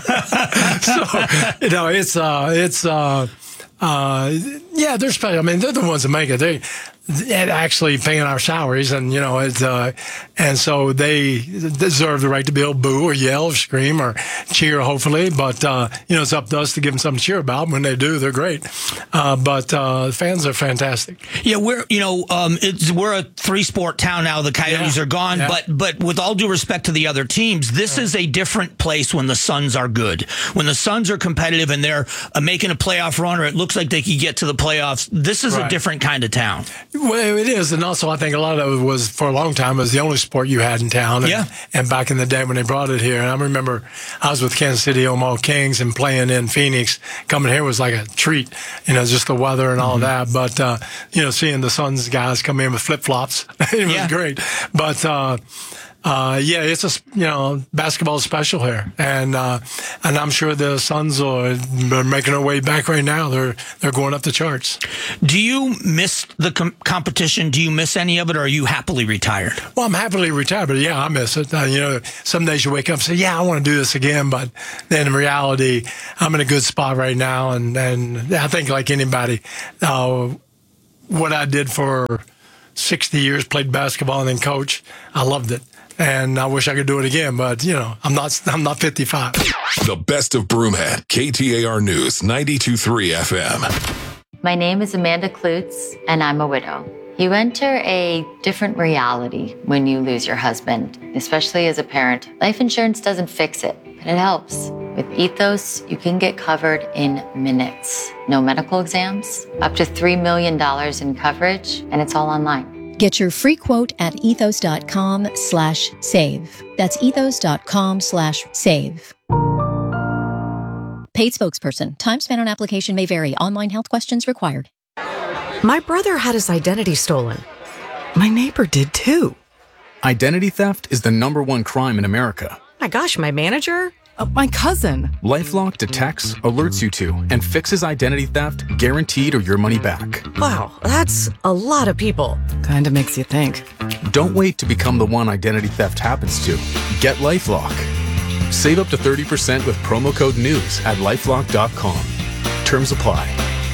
Speaker 13: So, they're special. I mean, they're the ones that make it. actually paying our salaries, and and so they deserve the right to be able to boo or yell or scream or cheer, hopefully. But it's up to us to give them something to cheer about. When they do, they're great. But fans are fantastic.
Speaker 7: Yeah, we're a 3-sport town now. The Coyotes are gone, but with all due respect to the other teams, this is a different place when the Suns are good. When the Suns are competitive and they're making a playoff run, or it looks like they could get to the playoffs. This is a different kind of town.
Speaker 13: Well, it is, and also I think a lot of it was, for a long time, was the only sport you had in town. And back in the day when they brought it here, and I remember I was with Kansas City Omaha Kings and playing in Phoenix. Coming here was like a treat, just the weather and all that. But seeing the Suns guys come in with flip flops, it was great. But it's basketball is special here, and I'm sure the Suns are making their way back right now. They're going up the charts.
Speaker 7: Do you miss the competition? Do you miss any of it, or are you happily retired?
Speaker 13: Well, I'm happily retired, but I miss it. Some days you wake up and say, I want to do this again, but then in reality, I'm in a good spot right now, and I think like anybody, what I did for 60 years, played basketball and then coach, I loved it. And I wish I could do it again, but I'm not 55.
Speaker 6: The best of Broomhead, KTAR News 92.3 FM.
Speaker 14: My name is Amanda Klutz, and I'm a widow. You enter a different reality when you lose your husband, especially as a parent. Life insurance doesn't fix it, but it helps. With Ethos, you can get covered in minutes. No medical exams, up to $3 million in coverage, and it's all online.
Speaker 15: Get your free quote at ethos.com/save. That's ethos.com/save. Paid spokesperson. Time spent on application may vary. Online health questions required.
Speaker 16: My brother had his identity stolen. My neighbor did too.
Speaker 17: Identity theft is the #1 crime in America.
Speaker 16: My gosh, my manager? My cousin.
Speaker 17: LifeLock detects, alerts you to, and fixes identity theft, guaranteed or your money back.
Speaker 16: Wow, that's a lot of people. Kinda makes you think.
Speaker 17: Don't wait to become the one identity theft happens to. Get LifeLock. Save up to 30% with promo code NEWS at LifeLock.com. Terms apply.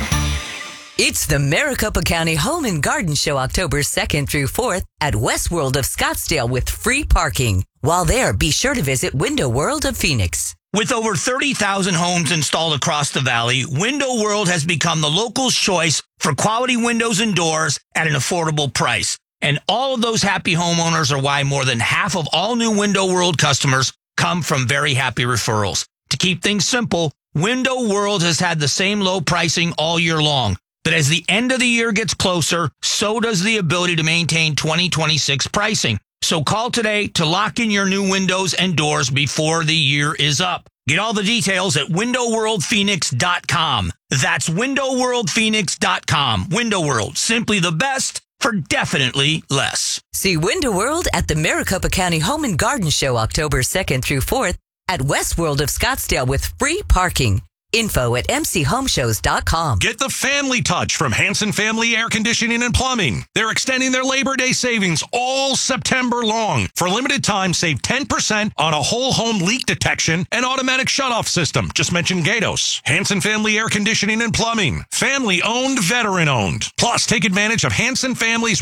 Speaker 18: It's the Maricopa County Home and Garden Show October 2nd through 4th at Westworld of Scottsdale with free parking. While there, be sure to visit Window World of Phoenix.
Speaker 7: With over 30,000 homes installed across the valley, Window World has become the local's choice for quality windows and doors at an affordable price. And all of those happy homeowners are why more than half of all new Window World customers come from very happy referrals. To keep things simple, Window World has had the same low pricing all year long. But as the end of the year gets closer, so does the ability to maintain 2026 pricing. So call today to lock in your new windows and doors before the year is up. Get all the details at windowworldphoenix.com. That's windowworldphoenix.com. Window World, simply the best for definitely less.
Speaker 18: See Window World at the Maricopa County Home and Garden Show October 2nd through 4th at Westworld of Scottsdale with free parking. Info at mchomeshows.com.
Speaker 4: Get the family touch from Hanson Family Air Conditioning and Plumbing. They're extending their Labor Day savings all September long. For a limited time, save 10% on a whole home leak detection and automatic shutoff system. Just mention Gatos. Hanson Family Air Conditioning and Plumbing. Family owned, veteran owned. Plus, take advantage of Hanson Family's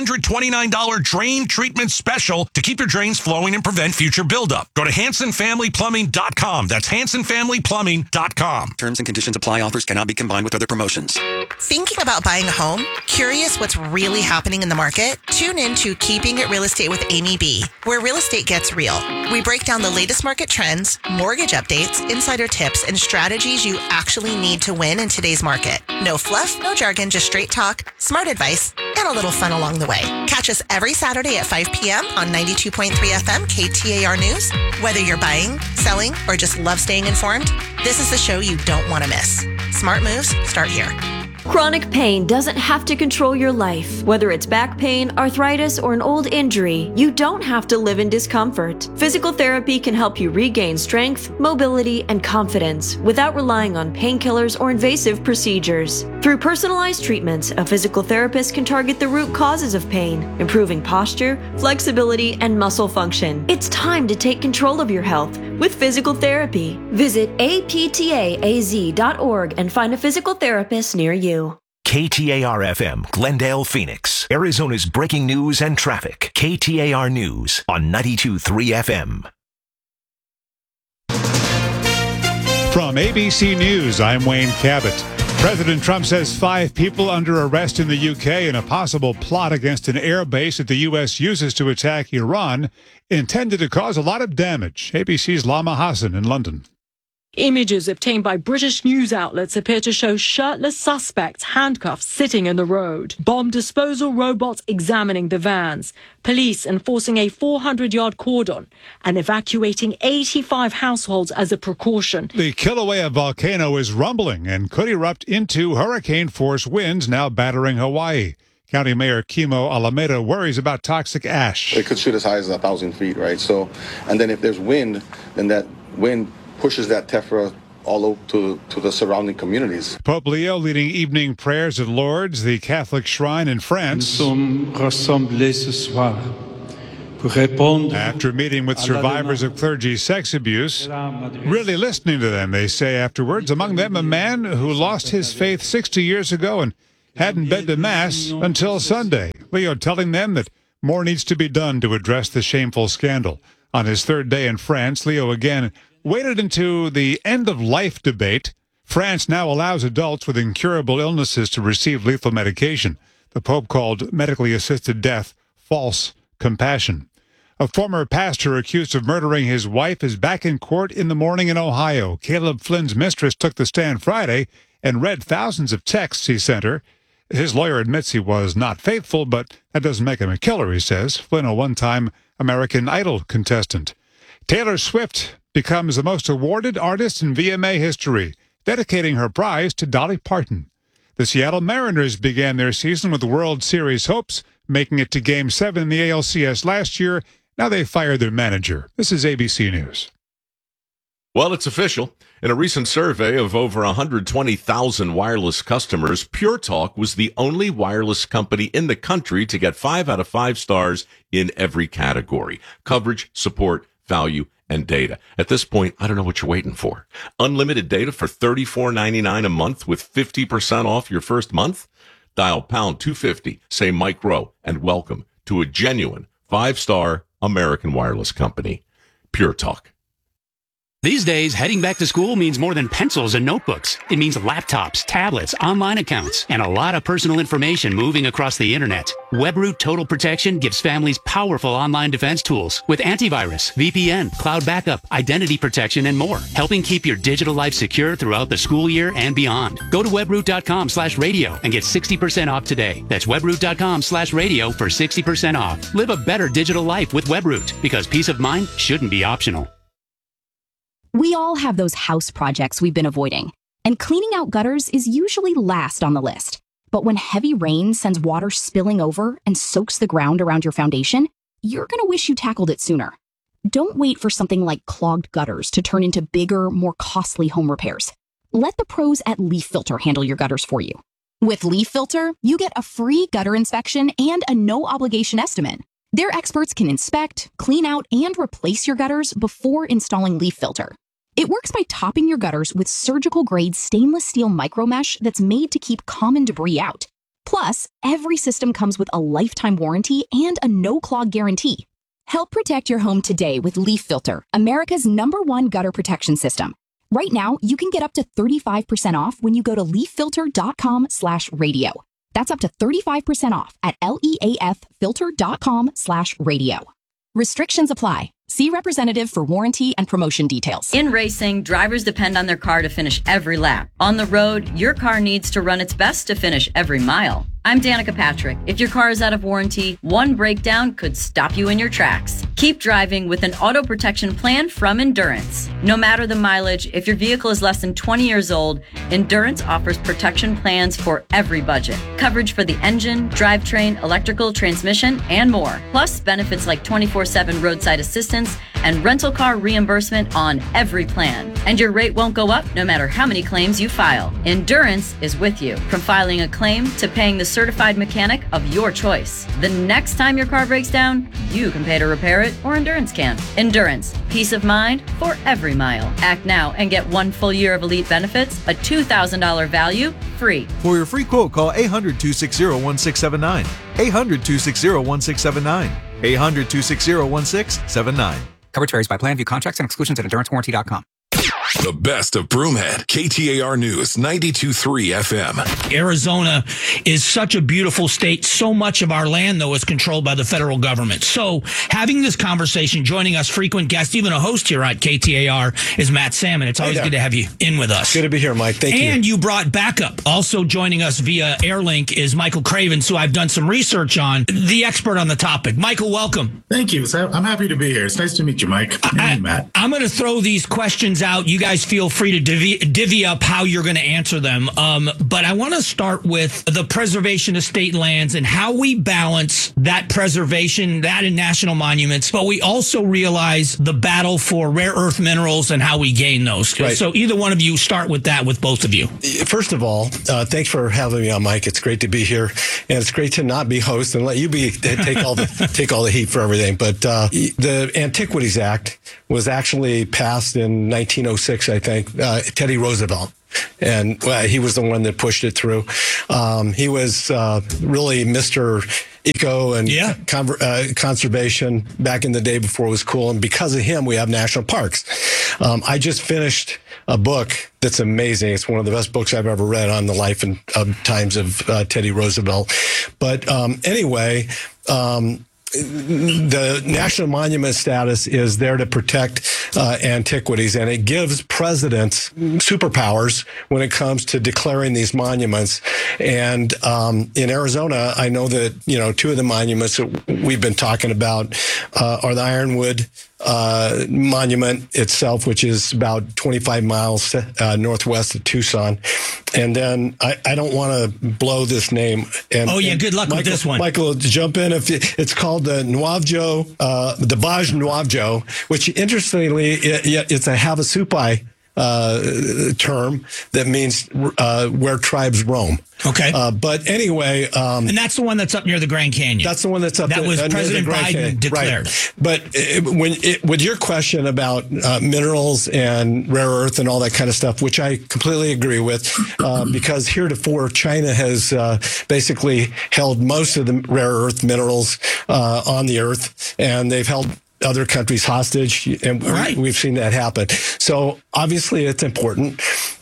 Speaker 4: $129 drain treatment special to keep your drains flowing and prevent future buildup. Go to HansonFamilyPlumbing.com. That's HansonFamilyPlumbing.com.
Speaker 3: Terms and conditions apply. Offers cannot be combined with other promotions.
Speaker 19: Thinking about buying a home? Curious what's really happening in the market? Tune in to Keeping It Real Estate with Amy B, where real estate gets real. We break down the latest market trends, mortgage updates, insider tips, and strategies you actually need to win in today's market. No fluff, no jargon, just straight talk, smart advice, and a little fun along the way. Catch us every Saturday at 5 p.m. on 92.3 FM KTAR News. Whether you're buying, selling, or just love staying informed, this is the show you don't want to miss. Smart moves start here.
Speaker 20: Chronic pain doesn't have to control your life. Whether it's back pain, arthritis, or an old injury, you don't have to live in discomfort. Physical therapy can help you regain strength, mobility, and confidence without relying on painkillers or invasive procedures. Through personalized treatments, a physical therapist can target the root causes of pain, improving posture, flexibility, and muscle function. It's time to take control of your health with physical therapy. Visit aptaaz.org and find a physical therapist near you.
Speaker 1: KTAR-FM, Glendale, Phoenix. Arizona's breaking news and traffic. KTAR News on 92.3 FM.
Speaker 2: From ABC News, I'm Wayne Cabot. President Trump says 5 people under arrest in the UK in a possible plot against an air base that the U.S. uses to attack Iran intended to cause a lot of damage. ABC's Lama Hassan in London.
Speaker 9: Images obtained by British news outlets appear to show shirtless suspects handcuffed sitting in the road, bomb disposal robots examining the vans, police enforcing a 400-yard cordon and evacuating 85 households as a precaution.
Speaker 2: The Kilauea volcano is rumbling and could erupt into hurricane-force winds now battering Hawaii. County Mayor Kimo Alameda worries about toxic ash.
Speaker 10: It could shoot as high as 1,000 feet, right? So, and then if there's wind, then that wind pushes that tephra all over to the surrounding communities.
Speaker 2: Pope Leo leading evening prayers at Lourdes, the Catholic shrine in France. After meeting with survivors of clergy sex abuse, really listening to them, they say afterwards, among them a man who lost his faith 60 years ago and hadn't been to Mass until Sunday. Leo telling them that more needs to be done to address the shameful scandal. On his third day in France, Leo again waded into the end-of-life debate. France now allows adults with incurable illnesses to receive lethal medication. The Pope called medically assisted death false compassion. A former pastor accused of murdering his wife is back in court in the morning in Ohio. Caleb Flynn's mistress took the stand Friday and read thousands of texts he sent her. His lawyer admits he was not faithful, but that doesn't make him a killer, he says. Flynn, a one-time American Idol contestant. Taylor Swift becomes the most awarded artist in VMA history, dedicating her prize to Dolly Parton. The Seattle Mariners began their season with World Series hopes, making it to Game 7 in the ALCS last year. Now they fired their manager. This is ABC News.
Speaker 21: Well, it's official. In a recent survey of over 120,000 wireless customers, Pure Talk was the only wireless company in the country to get 5 out of 5 stars in every category: coverage, support, value, and data. At this point, I don't know what you're waiting for. Unlimited data for $34.99 a month with 50% off your first month? Dial pound 250, say Mike Rowe, and welcome to a genuine 5-star American wireless company. Pure Talk.
Speaker 22: These days, heading back to school means more than pencils and notebooks. It means laptops, tablets, online accounts, and a lot of personal information moving across the internet. WebRoot Total Protection gives families powerful online defense tools with antivirus, VPN, cloud backup, identity protection, and more, helping keep your digital life secure throughout the school year and beyond. Go to webroot.com/radio and get 60% off today. That's webroot.com/radio for 60% off. Live a better digital life with WebRoot, because peace of mind shouldn't be optional.
Speaker 15: We all have those house projects we've been avoiding, and cleaning out gutters is usually last on the list. But when heavy rain sends water spilling over and soaks the ground around your foundation, you're going to wish you tackled it sooner. Don't wait for something like clogged gutters to turn into bigger, more costly home repairs. Let the pros at Leaf Filter handle your gutters for you. With Leaf Filter, you get a free gutter inspection and a no-obligation estimate. Their experts can inspect, clean out, and replace your gutters before installing Leaf Filter. It works by topping your gutters with surgical-grade stainless steel micromesh that's made to keep common debris out. Plus, every system comes with a lifetime warranty and a no-clog guarantee. Help protect your home today with Leaf Filter, America's #1 gutter protection system. Right now, you can get up to 35% off when you go to leaffilter.com/radio. That's up to 35% off at leaffilter.com/radio. Restrictions apply. See representative for warranty and promotion details.
Speaker 23: In racing, drivers depend on their car to finish every lap. On the road, your car needs to run its best to finish every mile. I'm Danica Patrick. If your car is out of warranty, one breakdown could stop you in your tracks. Keep driving with an auto protection plan from Endurance. No matter the mileage, if your vehicle is less than 20 years old, Endurance offers protection plans for every budget. Coverage for the engine, drivetrain, electrical, transmission, and more. Plus benefits like 24/7 roadside assistance and rental car reimbursement on every plan. And your rate won't go up no matter how many claims you file. Endurance is with you, from filing a claim to paying the certified mechanic of your choice. The next time your car breaks down, you can pay to repair it, or Endurance can. Endurance, peace of mind for every mile. Act now and get 1 full year of elite benefits, a $2,000 value, free.
Speaker 5: For your free quote, call 800-260-1679. 800-260-1679. 800-260-1679.
Speaker 8: Coverage varies by plan. View contracts and exclusions at endurancewarranty.com.
Speaker 6: The best of Broomhead, KTAR News, 92.3 FM.
Speaker 7: Arizona is such a beautiful state. So much of our land, though, is controlled by the federal government. So having this conversation, joining us, frequent guest, even a host here at KTAR, is Matt Salmon. It's always good to have you in with us.
Speaker 11: Good to be here, Mike. Thank you.
Speaker 7: And you brought backup. Also joining us via Airlink is Michael Cravens, who I've done some research on, the expert on the topic. Michael, welcome.
Speaker 24: Thank you. I'm happy to be here. It's nice to meet you, Mike. And Matt.
Speaker 7: I'm going to throw these questions out. You guys feel free to divvy up how you're going to answer them. But I want to start with the preservation of state lands and how we balance that preservation, that in national monuments. But we also realize the battle for rare earth minerals and how we gain those.
Speaker 11: Right.
Speaker 7: So either one of you start with that with both of you.
Speaker 11: First of all, thanks for having me on, Mike. It's great to be here. And it's great to not be host and let you take all the heat for everything. But the Antiquities Act was actually passed in 1906, I think. Teddy Roosevelt. And he was the one that pushed it through. He was really Mr. Eco and conservation back in the day before it was cool. And because of him, we have national parks. I just finished a book that's amazing. It's one of the best books I've ever read on the life and times of Teddy Roosevelt. But anyway, the national monument status is there to protect antiquities, and it gives presidents superpowers when it comes to declaring these monuments. And in Arizona, I know that, two of the monuments that we've been talking about are the Ironwood monument itself, which is about 25 miles northwest of Tucson. And then I don't want to blow this name. And,
Speaker 7: good luck with this one.
Speaker 11: Michael, jump in. It's called the Nuavjo, the Baj Nuavjo, which interestingly, it's a Havasupai term that means where tribes roam.
Speaker 7: Okay.
Speaker 11: But anyway.
Speaker 7: And that's the one that's up near the Grand Canyon.
Speaker 11: That's the one that's up
Speaker 7: that
Speaker 11: there.
Speaker 7: was President Biden declared.
Speaker 11: Right. But with your question about minerals and rare earth and all that kind of stuff, which I completely agree with, because heretofore China has basically held most of the rare earth minerals on the earth, and they've held other countries hostage, and we've seen that happen. So obviously it's important.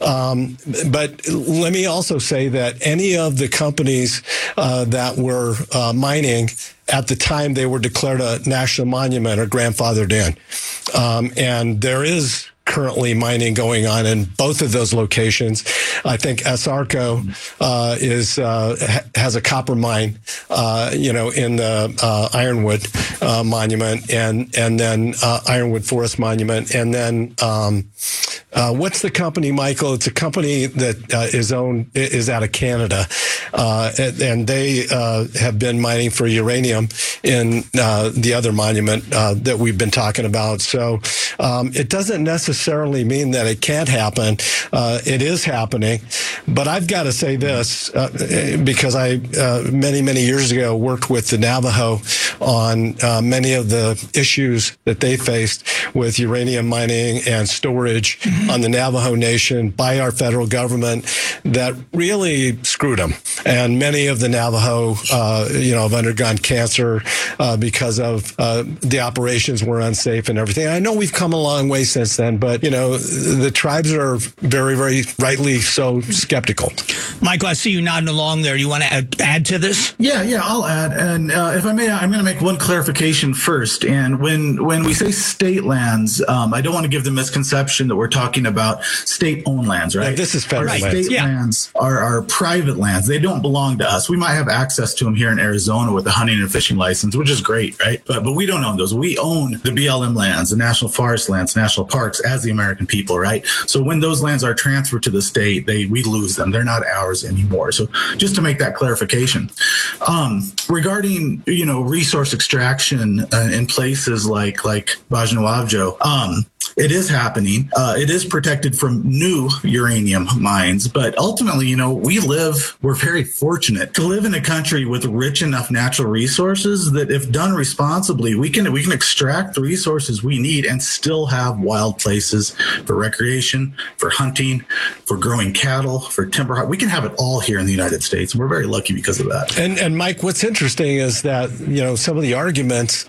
Speaker 11: But let me also say that any of the companies that were mining at the time they were declared a national monument are grandfathered in. And there is currently mining going on in both of those locations. I think Asarco has a copper mine, in the Ironwood monument, and then Ironwood Forest Monument, and then what's the company, Michael? It's a company that is out of Canada, and they have been mining for uranium in the other monument that we've been talking about. So it doesn't necessarily mean that it can't happen. It is happening. But I've got to say this, because I, many years ago, worked with the Navajo on many of the issues that they faced with uranium mining and storage on the Navajo Nation by our federal government that really screwed them. And many of the Navajo, have undergone cancer because of the operations were unsafe and everything. I know we've come a long way since then, but, the tribes are very, very rightly so skeptical.
Speaker 7: Michael, I see you nodding along there. You want to add to this?
Speaker 24: Yeah, I'll add. And if I may, I'm going to make one clarification first. And when we say state lands, I don't want to give the misconception that we're talking talking about state-owned lands, right?
Speaker 11: Yeah, this is federal
Speaker 24: Our
Speaker 11: lands.
Speaker 24: state lands are private lands. They don't belong to us. We might have access to them here in Arizona with a hunting and fishing license, which is great, right? But we don't own those. We own the BLM lands, the national forest lands, national parks as the American people, right? So when those lands are transferred to the state, we lose them. They're not ours anymore. So just to make that clarification. Regarding, resource extraction in places like Bajnawabjo, it is happening. It is protected from new uranium mines, but ultimately, we're very fortunate to live in a country with rich enough natural resources that if done responsibly, we can extract the resources we need and still have wild places for recreation, for hunting, for growing cattle, for timber. We can have it all here in the United States. We're very lucky because of that.
Speaker 11: And Mike, what's interesting is that, some of the arguments,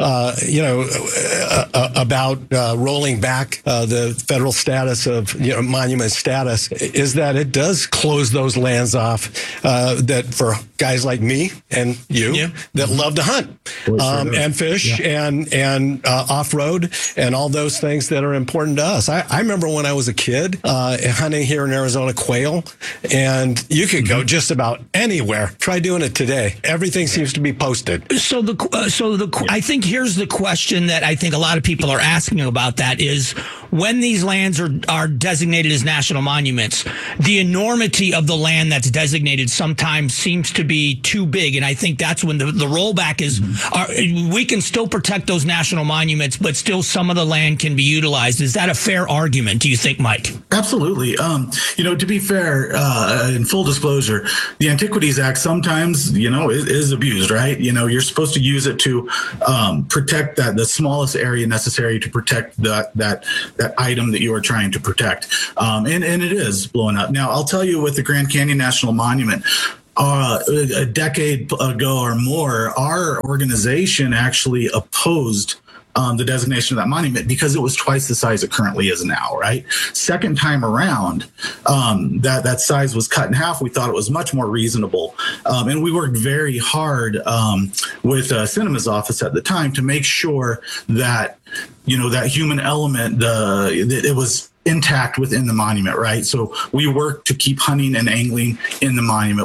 Speaker 11: about rolling back the federal status of monument status is that it does close those lands off that for guys like me and you that love to hunt and fish and off-road and all those things that are important to us. I remember when I was a kid hunting here in Arizona quail, and you could go just about anywhere. Try doing it today. Everything seems to be posted.
Speaker 7: I think here's the question that I think a lot of people are asking about that is when these lands are designated as national monuments, the enormity of the land that's designated sometimes seems to be too big. And I think that's when the rollback is, we can still protect those national monuments, but still some of the land can be utilized. Is that a fair argument, do you think, Mike?
Speaker 24: Absolutely. To be fair, in full disclosure, the Antiquities Act sometimes, is abused, right? You're supposed to use it to protect the smallest area necessary to protect that item that you are trying to protect. And it is blowing up. Now, I'll tell you with the Grand Canyon National Monument, a decade ago or more, our organization actually opposed the designation of that monument because it was twice the size it currently is now, right? Second time around, that size was cut in half. We thought it was much more reasonable. And we worked very hard with Cinema's office at the time to make sure that, that human element, it was intact within the monument, right? So we worked to keep hunting and angling in the monument.